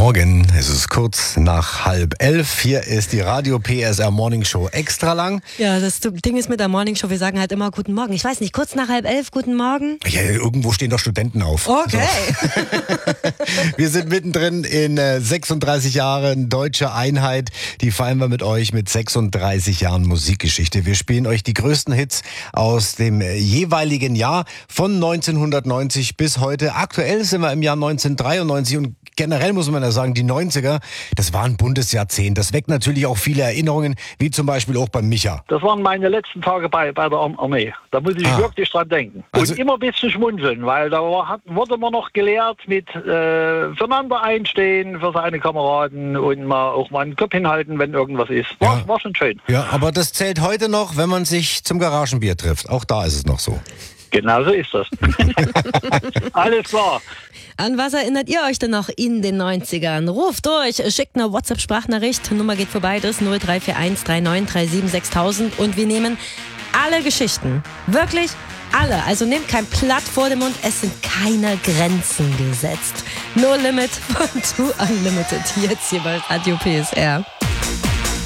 Morgen, es ist kurz nach 10:30. Hier ist die Radio PSR Morning Show extra lang. Ja, das Ding ist mit der Morning Show, wir sagen halt immer guten Morgen. Ich weiß nicht, kurz nach 10:30, guten Morgen? Ja, irgendwo stehen doch Studenten auf. Okay. So. Wir sind mittendrin in 36 Jahren deutscher Einheit. Die feiern wir mit euch mit 36 Jahren Musikgeschichte. Wir spielen euch die größten Hits aus dem jeweiligen Jahr von 1990 bis heute. Aktuell sind wir im Jahr 1993 und generell muss man ja sagen, die 90er, das war ein buntes Jahrzehnt. Das weckt natürlich auch viele Erinnerungen, wie zum Beispiel auch bei Micha. Das waren meine letzten Tage bei der Armee. Da muss ich wirklich dran denken. Also, und immer ein bisschen schmunzeln, weil da wurde man noch gelehrt mit füreinander einstehen, für seine Kameraden und auch mal einen Kopf hinhalten, wenn irgendwas ist. War schon schön. Ja, aber das zählt heute noch, wenn man sich zum Garagenbier trifft. Auch da ist es noch so. Genau so ist das. Alles klar. An was erinnert ihr euch denn noch in den 90ern? Ruft durch, schickt eine WhatsApp-Sprachnachricht. Nummer geht vorbei, das ist 0341 3937 6000. Und wir nehmen alle Geschichten. Wirklich alle. Also nehmt kein Blatt vor den Mund. Es sind keine Grenzen gesetzt. No Limit von Two Unlimited. Jetzt hier bei Radio PSR.